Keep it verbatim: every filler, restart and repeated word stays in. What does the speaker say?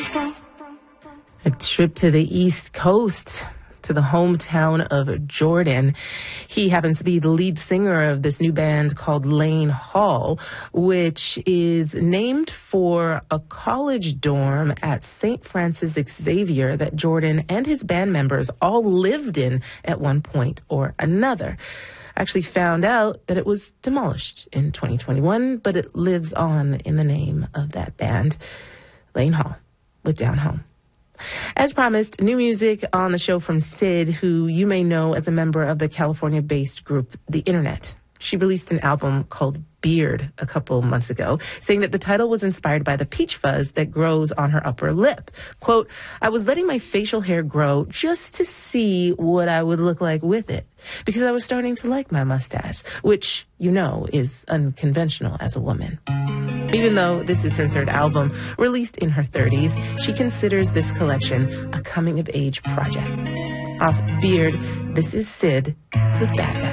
A trip to the East Coast, to the hometown of Jordan. He happens to be the lead singer of this new band called Lane Hall, which is named for a college dorm at Saint Francis Xavier that Jordan and his band members all lived in at one point or another. Actually found out that it was demolished in twenty twenty-one, but it lives on in the name of that band, Lane Hall, with Down Home. As promised, new music on the show from Syd, who you may know as a member of the California-based group The Internet. She released an album called Beard a couple months ago, saying that the title was inspired by the peach fuzz that grows on her upper lip. Quote, I was letting my facial hair grow just to see what I would look like with it, because I was starting to like my mustache, which, you know, is unconventional as a woman. Even though this is her third album, released in her thirties, she considers this collection a coming-of-age project. Off Beard, this is Syd with Bad Guy.